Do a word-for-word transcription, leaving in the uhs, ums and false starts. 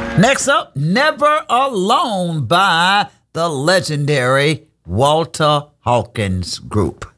Next up, Never Alone by the legendary Walter Hawkins Group.